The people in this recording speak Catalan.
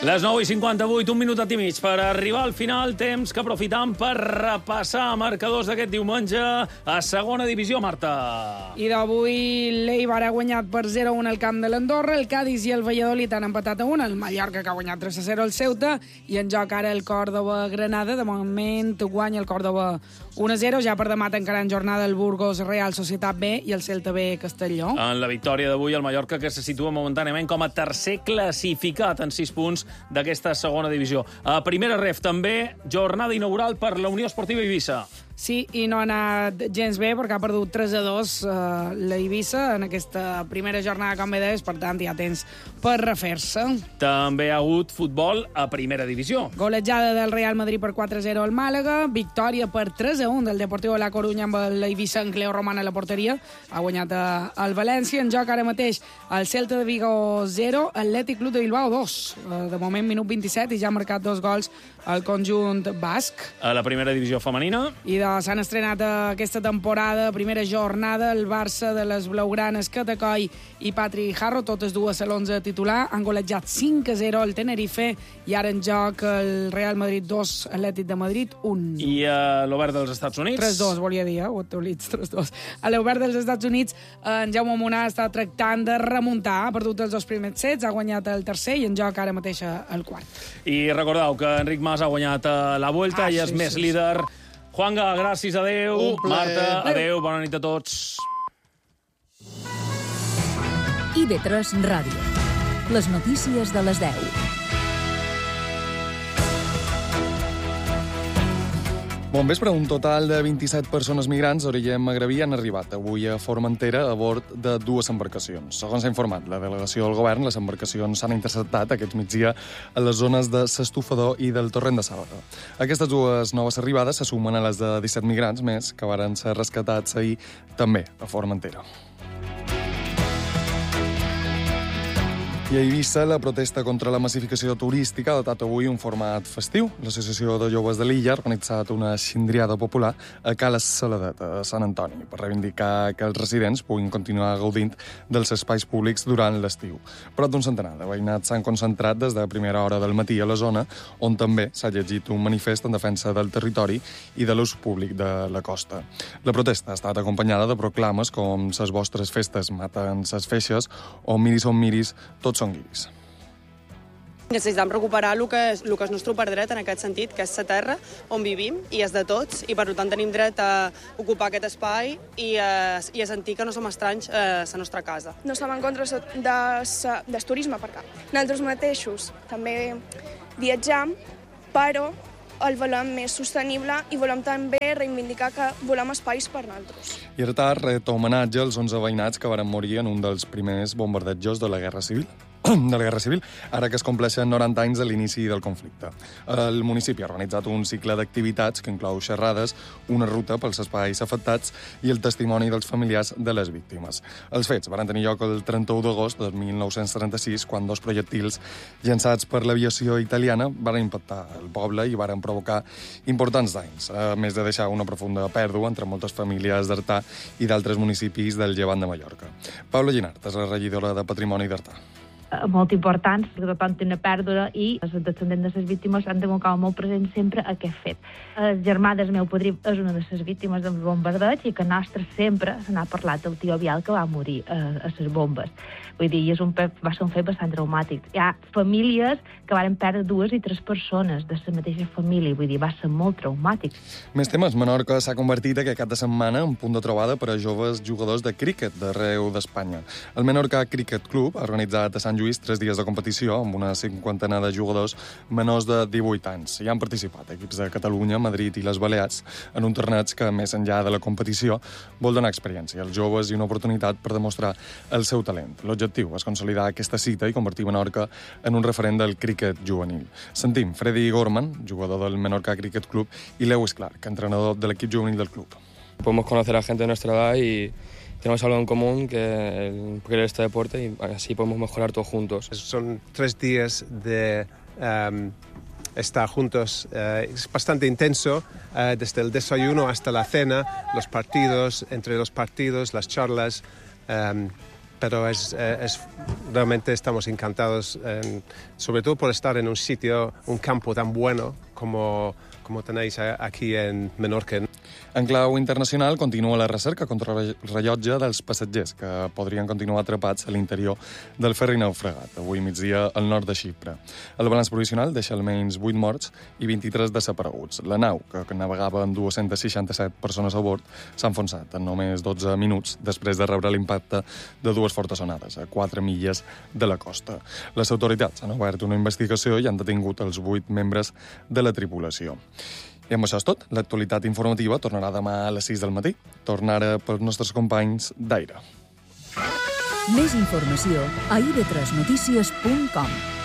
Les 9:58, un minutet i mig per arribar al final, temps que aprofitam per repassar marcadors d'aquest diumenge a segona divisió, Marta. I d'avui l'Eibar ha guanyat per 0-1 al camp de l'Andorra, el Cádiz i el Valladolid han empatat a 1, el Mallorca que ha guanyat 3-0 al Ceuta, i en joc ara el Córdoba-Granada. De moment guanya el Córdoba 1-0, ja per demà tancaran jornada el Burgos Real Societat B i el Celta B Castelló. En la victòria d'avui, el Mallorca que se situa momentàniament com a tercer classificat en 6 punts d'aquesta segona divisió. A primera ref també, jornada inaugural per la Unió Esportiva Eivissa. Sí, i no ha anat gens bé perquè ha perdut 3-2 la Eivissa en aquesta primera jornada, com bé deies, per tant hi ha temps per refer-se. També ha hagut futbol a primera divisió. Golejada del Real Madrid per 4-0 al Màlaga, victòria per 3-1 del Deportivo La Coruña amb l'Eivissa en Cleo Roman a la porteria, ha guanyat el València. En joc ara mateix el Celta de Vigo 0, Atlètic Club de Bilbao 2. De moment minut 27 i ja ha marcat 2 gols al conjunt basc. A la primera divisió femenina. I s'han estrenat aquesta temporada, primera jornada, el Barça de les Blaugranes, Catacoi i Patrick Harro, totes dues a l'11 titular, han golejat 5-0 al Tenerife, i ara en joc el Real Madrid 2, Atlètic de Madrid 1. I a l'Obert dels Estats Units? 3-2, volia dir, Guatolits, 3-2. A l'Obert dels Estats Units, en Jaume Munar està tractant de remuntar, ha perdut els 2 primers sets, ha guanyat el tercer i en joc ara mateix el quart. I recordeu que Enric Mas ha guanyat la Vuelta i és més líder. Juanga, gràcies, adeu. Marta, adeu, bona nit a tots. IB3 Ràdio. Les notícies de les 10. Bon vespre, un total de 27 persones migrants d'origen magrebí han arribat avui a Formentera a bord de 2 embarcacions. Segons s'ha informat la delegació del govern, les embarcacions s'han interceptat aquest migdia a les zones de s'Estufador i del Torrent de Sàlvega. Aquestes 2 noves arribades se sumen a les de 17 migrants més que varen ser rescatats ahir també a Formentera. I a Eivissa, la protesta contra la massificació turística ha adoptat avui un format festiu. L'Associació de Joves de l'Illa ha organitzat una xindriada popular a Cala Saladet, a Sant Antoni, per reivindicar que els residents puguin continuar gaudint dels espais públics durant l'estiu. Prop d'un centenar de veïnats s'han concentrat des de primera hora del matí a la zona, on també s'ha llegit un manifest en defensa del territori i de l'ús públic de la costa. La protesta ha estat acompanyada de proclames com «Ses vostres festes maten ses feixes» o «Miris on miris, tots són guiris». Necessitem recuperar el que és el nostre perdret en aquest sentit, que és la terra on vivim i és de tots, i per tant tenim dret a ocupar aquest espai i a sentir que no som estranys a la nostra casa. No estem en contra del turisme, perquè nosaltres mateixos també viatjam, però el volem més sostenible i volem també reivindicar que volem espais per nosaltres. I ara tard ret homenatge als 11 veïnats que varen morir en un dels primers bombardejos de la Guerra Civil, ara que es compleixen 90 anys de l'inici del conflicte. El municipi ha organitzat un cicle d'activitats que inclou xerrades, una ruta pels espais afectats i el testimoni dels familiars de les víctimes. Els fets van tenir lloc el 31 d'agost de 1936, quan 2 projectils llançats per l'aviació italiana van impactar el poble i van provocar importants danys, a més de deixar una profunda pèrdua entre moltes famílies d'Artà i d'altres municipis del Llevant de Mallorca. Paula Llinart és la regidora de Patrimoni d'Artà. Molt importants, perquè tothom té una pèrdua i els descendents de les víctimes han de mancar molt present sempre aquest fet. El germà del meu padrí és una de les víctimes del bombardeig i que nostre sempre se n'ha parlat del tio Biel que va morir a les bombes. Vull dir, va ser un fet bastant traumàtic. Hi ha famílies que van perdre 2 i 3 persones de la mateixa família, vull dir, va ser molt traumàtic. Més temes, Menorca s'ha convertit aquest cap de setmana en punt de trobada per a joves jugadors de críquet d'arreu d'Espanya. El Menorca Cricket Club ha organitzat a Sant Lluís 3 dies de competició amb una 50ena de jugadors menors de 18 anys. Hi han participat equips de Catalunya, Madrid i les Balears en un torneig que, més enllà de la competició, vol donar experiència als joves i una oportunitat per demostrar el seu talent. L'objectiu és consolidar aquesta cita i convertir Menorca en un referent del críquet juvenil. Sentim Freddy Gorman, jugador del Menorca Cricket Club, i Lewis Clark, entrenador de l'equip juvenil del club. Podemos conocer a gente de nuestra edad y tenemos algo en común, que es este deporte, y así podemos mejorar todos juntos. Son 3 días de estar juntos, es bastante intenso, desde el desayuno hasta la cena, los partidos, entre los partidos, las charlas, pero realmente estamos encantados, sobre todo por estar en un campo tan bueno como tenéis aquí en Menorca. En clau internacional, continua la recerca contra el rellotge dels passatgers que podrien continuar atrapats a l'interior del ferri naufragat, avui migdia al nord de Xipre. El balanç provisional deixa almenys 8 morts i 23 desapareguts. La nau, que navegava amb 267 persones a bord, s'ha enfonsat en només 12 minuts després de rebre l'impacte de 2 fortes onades a 4 milles de la costa. Les autoritats han obert una investigació i han detingut els 8 membres de la tripulació. I amb això és tot. L'actualitat informativa tornarà demà a les 6 del matí. Torna ara pels nostres companys d'Aire. Més informació a ib3notícies.com.